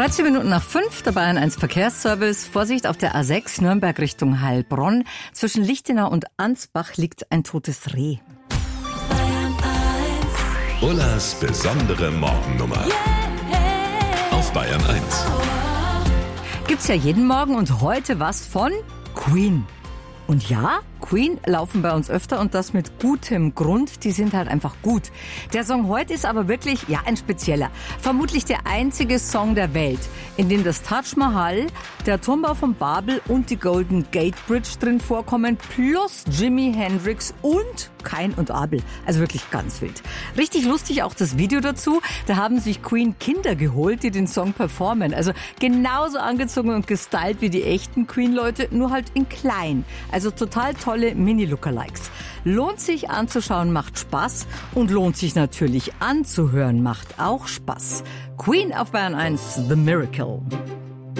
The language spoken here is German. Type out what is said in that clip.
13 Minuten nach 5, dabei ein 1 Verkehrsservice. Vorsicht auf der A6 Nürnberg Richtung Heilbronn. Zwischen Lichtenau und Ansbach liegt ein totes Reh. Ullas besondere Morgennummer. Auf Bayern 1. Gibt's ja jeden Morgen und heute was von Queen. Und ja, Queen laufen bei uns öfter und das mit gutem Grund. Die sind halt einfach gut. Der Song heute ist aber wirklich, ein spezieller. Vermutlich der einzige Song der Welt, in dem das Taj Mahal, der Turmbau von Babel und die Golden Gate Bridge drin vorkommen, plus Jimi Hendrix und Kain und Abel. Also wirklich ganz wild. Richtig lustig auch das Video dazu. Da haben sich Queen Kinder geholt, die den Song performen. Also genauso angezogen und gestylt wie die echten Queen-Leute, nur halt in klein. Also total tolle Mini-Lookalikes. Lohnt sich anzuschauen, macht Spaß und lohnt sich natürlich anzuhören, macht auch Spaß. Queen auf Bayern 1, The Miracle.